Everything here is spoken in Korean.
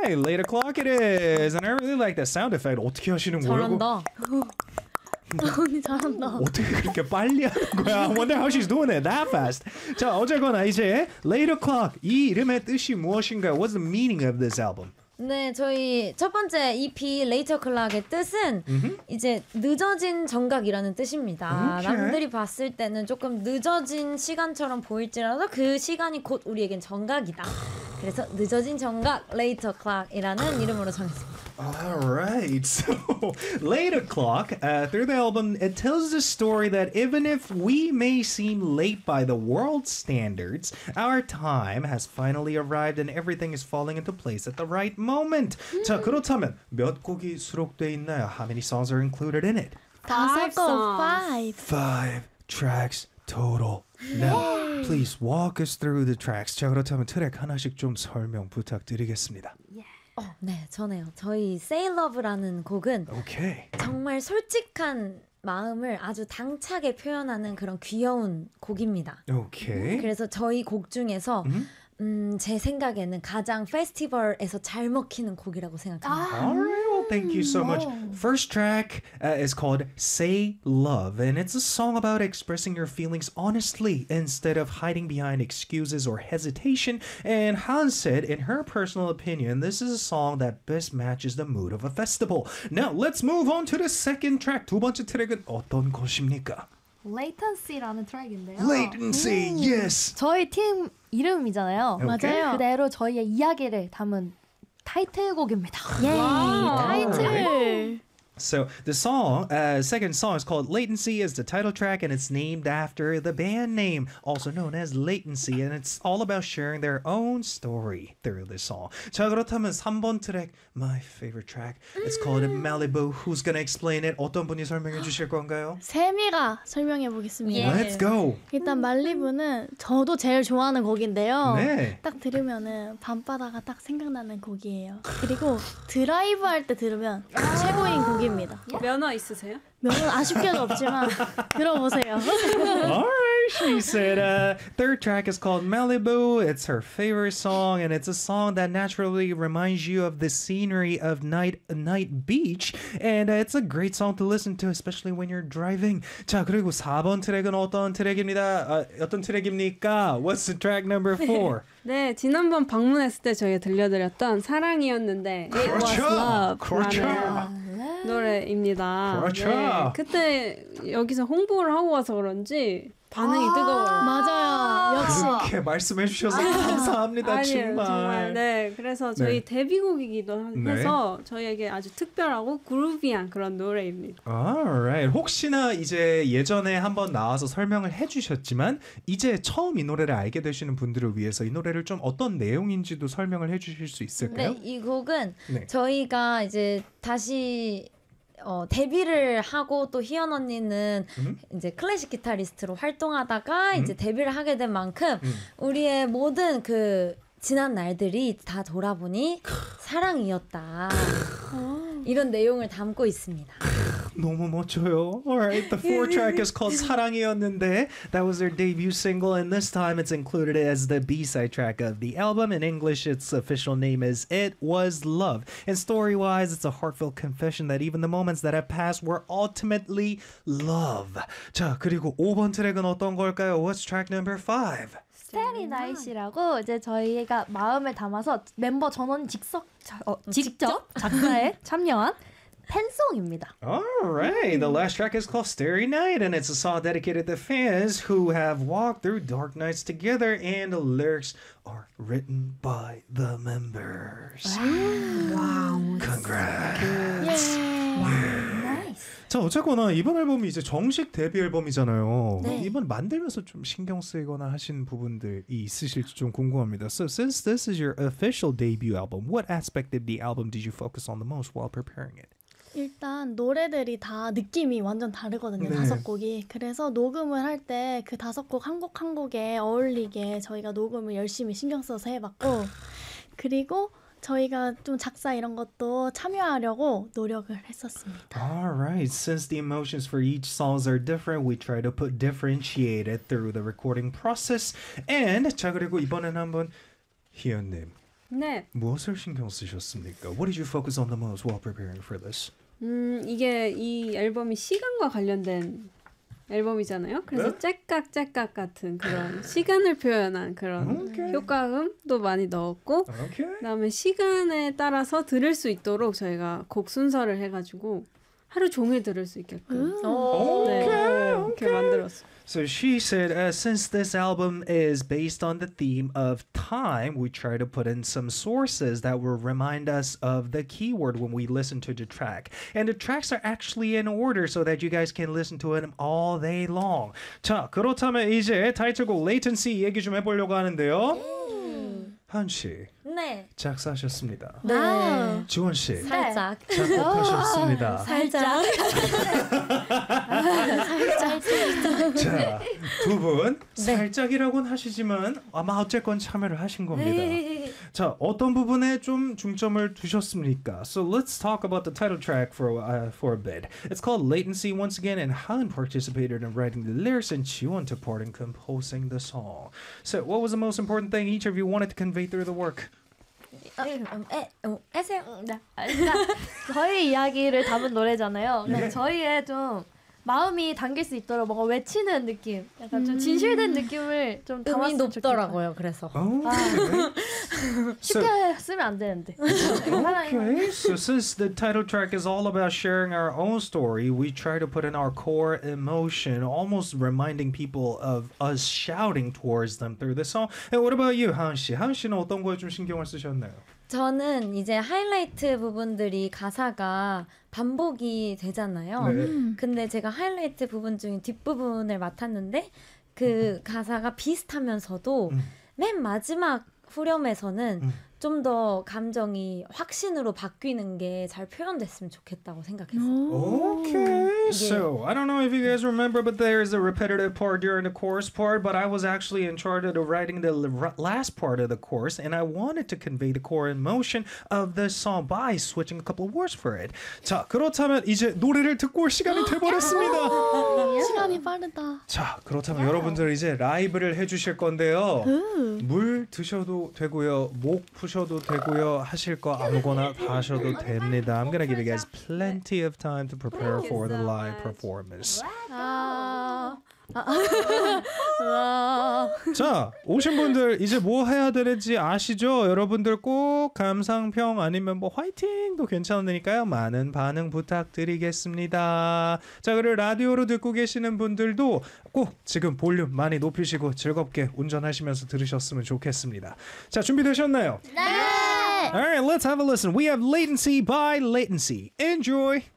right, late o'clock it is, and I really like that sound effect. 어떻게 하시는 거예요? 잘한다. 언니 잘한다. 어떻게 그렇게 빨리 하는 거야? I wonder how she's doing it that fast. 자, 어쨌거나 이제 late o'clock 이 이름의 뜻이 무엇인가요? What's the meaning of this album? 네, 저희 첫 번째 EP Later Clock의 뜻은 이제 늦어진 정각이라는 뜻입니다. Okay. 남들이 봤을 때는 조금 늦어진 시간처럼 보일지라도 그 시간이 곧 우리에겐 정각이다. 그래서 늦어진 정각 Later Clock이라는 이름으로 정했습니다. Alright, so late o'clock, through the album, it tells the story that even if we may seem late by the world's standards, our time has finally arrived and everything is falling into place at the right moment. 자, 그렇다면 몇 곡이 수록되어 있나요? How many songs are included in it? 5. 5 tracks total. Now, please walk us through the tracks. 자, 그렇다면 트랙 하나씩 좀 설명 부탁드리겠습니다. 네, 전에요. 저희 Say Love라는 곡은 Okay. 정말 솔직한 마음을 아주 당차게 표현하는 그런 귀여운 곡입니다. Okay. 그래서 저희 곡 중에서 제 생각에는 가장 페스티벌에서 잘 먹히는 곡이라고 생각합니다. All right, well, thank you so much. First track is called Say Love, and it's a song about expressing your feelings honestly instead of hiding behind excuses or hesitation. And Han said, in her personal opinion, this is a song that best matches the mood of a festival. Now, let's move on to the second track. 두 번째 트랙은 어떤 것입니까? Latency라는 트랙인데요. Latency, yes. 저희 팀 이름이잖아요. Okay. 맞아요. 그대로 저희의 이야기를 담은 타이틀곡입니다. 타이틀. So the song, second song is called Latency, is the title track, and it's named after the band name, also known as Latency, and it's all about sharing their own story through this song. 자, 그렇다면 3번 트랙, my favorite track, it's called Malibu. Who's gonna explain it? 어떤 분이 설명해 주실 건가요? 세미가 설명해 보겠습니다. 예. Let's go. 일단 말리부는 저도 제일 좋아하는 곡인데요. 네. 딱 들으면은 밤바다가 딱 생각나는 곡이에요. 그리고 드라이브 할 때 들으면 최고인 곡입니다. 면허 있으세요? 명은 아쉽게도 없지만 들어보세요. All right, she said. Third track is called Malibu. It's her favorite song, and it's a song that naturally reminds you of the scenery of night beach, and it's a great song to listen to, especially when you're driving. 자, 그리고 4번 트랙은 어떤 트랙입니다? 어떤 트랙입니까? What's the track number 4? 네, 지난번 방문했을 때 저희가 들려드렸던 사랑이었는데 It Was Love 라는 노래입니다. 그렇죠. 네, 그때 여기서 홍보를 하고 와서 그런지 반응이 뜨거워요. 맞아요. 역시 그렇게 말씀해 주셔서 감사합니다. 아니에요, 정말. 네, 그래서 저희 네. 데뷔곡이기도 네. 해서 저희에게 아주 특별하고 그루비한 그런 노래입니다. Alright. 혹시나 이제 예전에 한번 나와서 설명을 해주셨지만 이제 처음 이 노래를 알게 되시는 분들을 위해서 이 노래를 좀 어떤 내용인지도 설명을 해주실 수 있을까요? 네, 이 곡은 네. 저희가 이제 다시 데뷔를 하고 또 희연 언니는 이제 클래식 기타리스트로 활동하다가 이제 데뷔를 하게 된 만큼 우리의 모든 그 지난 날들이 다 돌아보니 사랑이었다. 이런 내용을 담고 있습니다. 너무 멋져요. Alright, the fourth track is called 사랑이었는데. That was their debut single, and this time it's included as the B-side track of the album. In English, its official name is It Was Love. And story-wise, it's a heartfelt confession that even the moments that have passed were ultimately love. 자, 그리고 5번 트랙은 어떤 걸까요? What's track number 5? Steady Night이라고 이제 저희가 마음을 담아서 멤버 전원 직접 작사에 참여한 팬송입니다. Alright, the last track is called Starry Night, and it's a song dedicated to fans who have walked through dark nights together, and the lyrics are written by the members. 와우. Congrats. 나이스. 자, 어쨌거나 이번 앨범이 이제 정식 데뷔 앨범이잖아요. 네. 이번 만들면서 좀 신경 쓰이거나 하신 부분들이 있으실지 좀 궁금합니다. So since this is your official debut album, what aspect of the album did you focus on the most while preparing it? 일단 노래들이 다 느낌이 완전 다르거든요. 네. 5곡이. 그래서 녹음을 할 때 그 5곡 한 곡 한 곡에 어울리게 저희가 녹음을 열심히 신경 써서 해봤고 그리고 저희가 좀 작사 이런 것도 참여하려고 노력을 했었습니다. Alright, since the emotions for each songs are different, we try to put differentiated through the recording process. And 자, 그리고 이번에는 한번 희연님 네. 무엇을 신경 쓰셨습니까? What did you focus on the most while preparing for this? 이게 이 앨범이 시간과 관련된 앨범이잖아요. 그래서 째깍째깍 같은 그런 시간을 표현한 그런 효과음도 많이 넣었고 그다음에 시간에 따라서 들을 수 있도록 저희가 곡 순서를 해가지고 하루 종일 들을 수 있게끔 이렇게 만들었어요. So she said, since this album is based on the theme of time, we try to put in some sources that will remind us of the keyword when we listen to the track. And the tracks are actually in order so that you guys can listen to them all day long. 자, 그렇다면 이제 타이틀곡 Latency 얘기 좀 해보려고 하는데요. 하은 씨, 네. 작사하셨습니다. 네. 지원 씨, 살짝. 작곡하셨습니다. 살짝. 자, 두 분 살짝이라고는 하시지만 아마 어쨌건 참여를 하신 겁니다. 자, 어떤 부분에 좀 중점을 두셨습니까? So let's talk about the title track for a bit. It's called Latency once again, and Han participated in writing the lyrics, and Jiwon took part in composing the song. So, what was the most important thing each of you wanted to convey through the work? 에세요. 그러니까 저희 이야기를 담은 노래잖아요. 그러니까 저희의 좀 마음이 담길 수 있도록 뭔가 외치는 느낌, 약간 좀 진실된 느낌을 좀 음이 담았으면 높더라고요. 그래서. 쉽게 쓰면 안 되는데. Okay, so since the title track is all about sharing our own story, we try to put in our core emotion, almost reminding people of us shouting towards them through the song. And what about you, 하은 씨? 하은 씨는 어떤 거에 좀 신경을 쓰셨나요? 저는 이제 하이라이트 부분들이 가사가 반복이 되잖아요. 근데 제가 하이라이트 부분 중에 뒷부분을 맡았는데 그 가사가 비슷하면서도 맨 마지막 후렴에서는 좀 더 감정이 확신으로 바뀌는 게 잘 표현됐으면 좋겠다고 생각했어요. Okay, so I don't know if you guys remember, but there is a repetitive part during the chorus part, but I was actually in charge of writing the last part of the chorus, and I wanted to convey the core emotion of the song by switching a couple of words for it. 자, 그렇다면 이제 노래를 듣고 올 시간이 돼버렸습니다. 시간이 빠르다. 자, 그렇다면 여러분들 이제 라이브를 해주실 건데요. 물 드셔도 되고요, 목 푸셔도 되고요, 하실 거 아무거나 다 하셔도 됩니다. I'm gonna give you guys plenty of time to prepare for the live performance. 자, 오신 분들 이제 뭐 해야 되는지 아시죠? 여러분들 꼭 감상평 아니면 뭐 화이팅도 괜찮으니까요. 많은 반응 부탁드리겠습니다. 자, 그리고 라디오로 듣고 계시는 분들도 꼭 지금 볼륨 많이 높이시고 즐겁게 운전하시면서 들으셨으면 좋겠습니다. 자, 준비되셨나요? 네! Alright, let's have a listen. We have Latency by Latency. Enjoy!